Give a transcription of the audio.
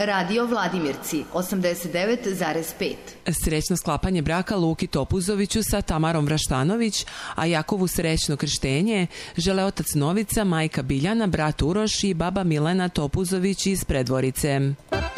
Radio Vladimirci 89,5. Srećno sklapanje braka Luki Topuzoviću sa Tamarom Vraštanović, a Jakovu srećno krštenje žele otac Novica, majka Biljana, brat Uroš i baba Milena Topuzović iz Predvorice.